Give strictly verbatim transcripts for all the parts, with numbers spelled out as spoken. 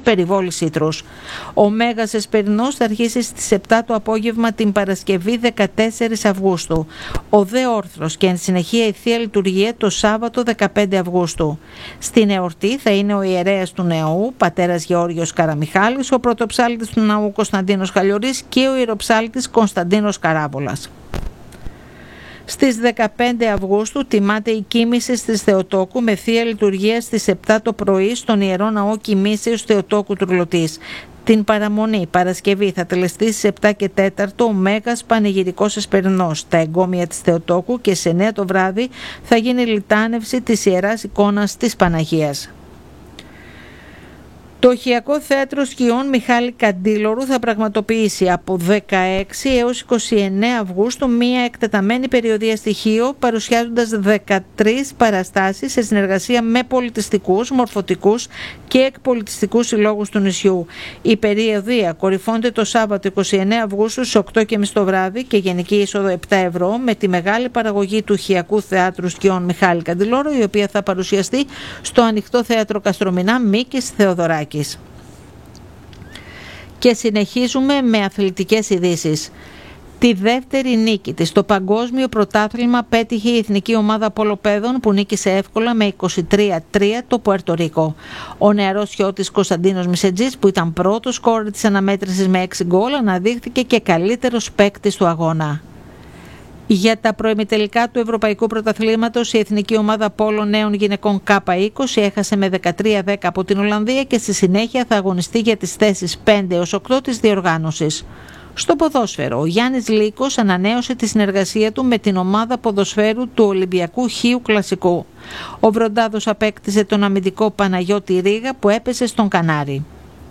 περιβόλη Ήτρους. Ο Μέγας Εσπερινός θα αρχίσει στις επτά το απόγευμα την Παρασκευή δεκατέσσερις Αυγούστου. Ο Δε Όρθρος και εν συνεχεία η Θεία Λειτουργία το Σάββατο δεκαπέντε Αυγούστου. Στην εορτή θα είναι ο ιερέας του ναού, πατέρας Γεώργιος Καραμιχάλης, ο πρωτοψάλτης του ναού Κωνσταντίνος Χαλιορής και ο ιεροψάλτης Κωνσταντίνος Καράβολας. Στις δεκαπέντε Αυγούστου τιμάται η κοίμηση της Θεοτόκου με Θεία Λειτουργία στις επτά το πρωί στον Ιερό Ναό Κοιμήσεως Θεοτόκου Τουρλωτής. Την παραμονή Παρασκευή θα τελεστεί στις επτά και τέταρτο ο Μέγας Πανηγυρικός Εσπερινός, τα εγκόμια της Θεοτόκου, και σε εννιά το βράδυ θα γίνει λιτάνευση της Ιεράς Εικόνας της Παναγίας. Το Οχιακό Θέατρο Σκιών Μιχάλη Καντήλωρου θα πραγματοποιήσει από δεκαέξι έως είκοσι εννέα Αυγούστου μία εκτεταμένη περιοδεία στοιχείο, παρουσιάζοντας δεκατρείς παραστάσεις σε συνεργασία με πολιτιστικούς, μορφωτικούς και εκπολιτιστικούς συλλόγους του νησιού. Η περιοδεία κορυφώνεται το Σάββατο είκοσι εννέα Αυγούστου στις οκτώ και μισή το βράδυ και γενική είσοδο επτά ευρώ, με τη μεγάλη παραγωγή του Οχιακού Θεάτρου Σκιών Μιχάλη Καντήλωρου, η οποία θα παρουσιαστεί στο Ανοιχτό Θέατρο Καστρομηνά Μίκης Θεοδωράκη. Και συνεχίζουμε με αθλητικές ειδήσεις. Τη δεύτερη νίκη της στο παγκόσμιο πρωτάθλημα πέτυχε η εθνική ομάδα πολοπαίδων, που νίκησε εύκολα με είκοσι τρία τρία το Πουέρτο Ρίκο. Ο νεαρός Χιώτης Κωνσταντίνος Μισετζής, που ήταν πρώτος σκόρερ της αναμέτρησης με έξι γκολ, αναδείχθηκε και καλύτερος παίκτης του αγώνα. Για τα προημιτελικά του Ευρωπαϊκού Πρωταθλήματος, η εθνική ομάδα πόλο νέων γυναικών Κάπα είκοσι έχασε με δεκατρία δέκα από την Ολλανδία και στη συνέχεια θα αγωνιστεί για τις θέσεις πέντε έως οκτώ της διοργάνωσης. Στο ποδόσφαιρο, ο Γιάννης Λύκος ανανέωσε τη συνεργασία του με την ομάδα ποδοσφαίρου του Ολυμπιακού Χίου Κλασικού. Ο Βροντάδος απέκτησε τον αμυντικό Παναγιώτη Ρίγα, που έπεσε στον Κανάρι.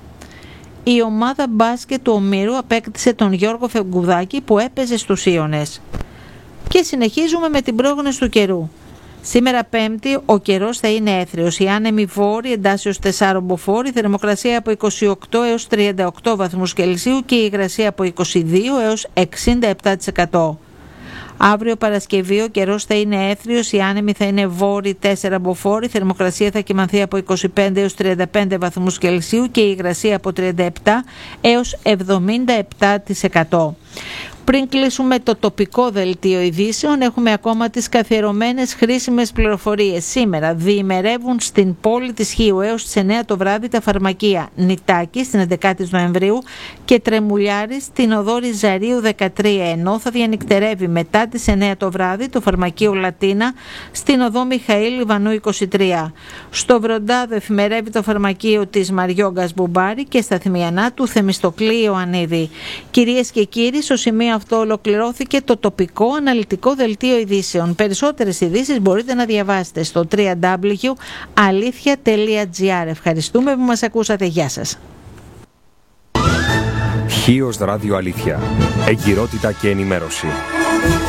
Η ομάδα μπάσκετ του Ομήρου απέκτησε τον Γιώργο Φεγκουδάκη, που έπαιζε στους Ίωνες. Και συνεχίζουμε με την πρόγνωση του καιρού. Σήμερα Πέμπτη ο καιρός θα είναι έθριος. Η άνεμη βόρη εντάσσεως τεσσάρων μποφόρ, θερμοκρασία από είκοσι οκτώ έως τριάντα οκτώ βαθμούς Κελσίου και η υγρασία από είκοσι δύο έως εξήντα επτά τοις εκατό. Αύριο Παρασκευή ο καιρός θα είναι έθριος, η άνεμη θα είναι βόρη τέσσερα μποφόρ, η θερμοκρασία θα κυμανθεί από είκοσι πέντε έως τριάντα πέντε βαθμούς Κελσίου και η υγρασία από τριάντα επτά έως εβδομήντα επτά τοις εκατό. Πριν κλείσουμε το τοπικό δελτίο ειδήσεων, έχουμε ακόμα τις καθιερωμένες χρήσιμες πληροφορίες. Σήμερα διημερεύουν στην πόλη της Χίου έως τις εννέα το βράδυ τα φαρμακεία Νητάκη στην έντεκα Νοεμβρίου και Τρεμουλιάρη στην οδό Ριζαρίου δεκατρία, ενώ θα διανυκτερεύει μετά τις εννέα το βράδυ το φαρμακείο Λατίνα στην οδό Μιχαήλ Ιβανού είκοσι τρία. Στο Βροντάδο εφημερεύει το φαρμακείο της Μαριόγκας Μπουμπάρη και στα Θυμιανά του Θεμιστοκλή Ιωαννίδη. Κυρίες και κύριοι, στο σημείο αυτό ολοκληρώθηκε το τοπικό αναλυτικό δελτίο ειδήσεων. Περισσότερες ειδήσεις μπορείτε να διαβάσετε στο double-u double-u double-u τελεία αλήθεια τελεία τζι άρ. Ευχαριστούμε που μας ακούσατε. Γεια σας. Χίος Ράδιο Αλήθεια. Εγκυρότητα και ενημέρωση.